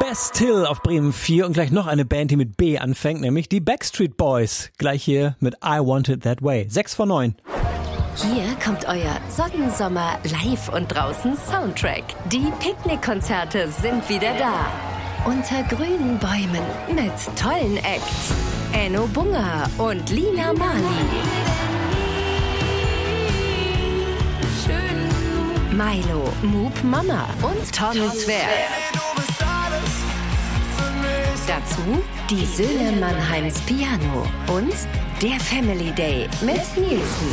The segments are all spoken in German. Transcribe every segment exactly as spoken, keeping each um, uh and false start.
Best Till auf Bremen vier und gleich noch eine Band, die mit B anfängt, nämlich die Backstreet Boys. Gleich hier mit I Want It That Way. sechs vor neun. Hier kommt euer Sonnensommer live und draußen Soundtrack. Die Picknickkonzerte sind wieder da. Unter grünen Bäumen mit tollen Acts. Enno Bunga und Lina Marley. Milo, Moop Mama und Tom Zwerg. Dazu die Söhne Mannheims Piano und der Family Day mit Nielsen.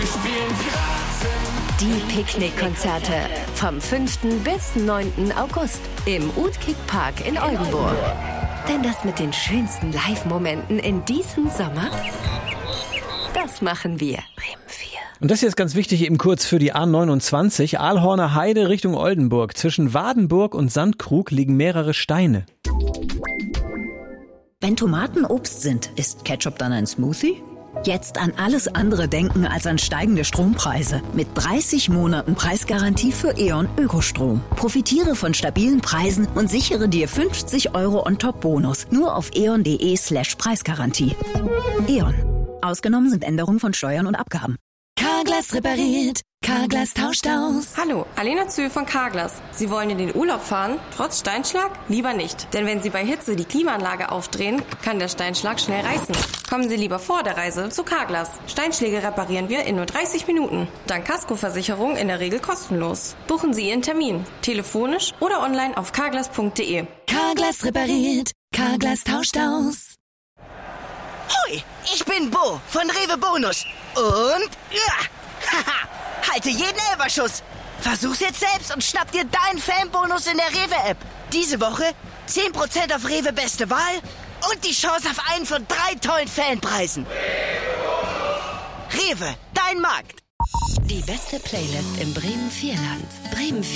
Die Picknickkonzerte vom fünften bis neunten August im Utkik Park in Oldenburg. Denn das mit den schönsten Live-Momenten in diesem Sommer, das machen wir. Bremen vier. Und das hier ist ganz wichtig eben kurz für die A neunundzwanzig. Aalhorner Heide Richtung Oldenburg. Zwischen Wadenburg und Sandkrug liegen mehrere Steine. Wenn Tomaten Obst sind, ist Ketchup dann ein Smoothie? Jetzt an alles andere denken als an steigende Strompreise. Mit dreißig Monaten Preisgarantie für E.ON Ökostrom. Profitiere von stabilen Preisen und sichere dir fünfzig Euro On-Top-Bonus. Nur auf eon.de slash Preisgarantie. E.ON. Ausgenommen sind Änderungen von Steuern und Abgaben. Carglass repariert. Carglass tauscht aus. Hallo, Alena Zöhl von Carglass. Sie wollen in den Urlaub fahren, trotz Steinschlag? Lieber nicht. Denn wenn Sie bei Hitze die Klimaanlage aufdrehen, kann der Steinschlag schnell reißen. Kommen Sie lieber vor der Reise zu Carglass. Steinschläge reparieren wir in nur dreißig Minuten. Dank Kaskoversicherung in der Regel kostenlos. Buchen Sie Ihren Termin. Telefonisch oder online auf carglass punkt de. Carglass repariert. Carglass tauscht aus. Hoi, ich bin Bo von Rewe Bonus. Und ja, haha, halte jeden Elberschuss. Versuch's jetzt selbst und schnapp dir deinen Fanbonus in der Rewe-App. Diese Woche zehn Prozent auf Rewe Beste Wahl und die Chance auf einen von drei tollen Fanpreisen. Rewe, dein Markt. Die beste Playlist im Bremen vier Land. Bremen vier.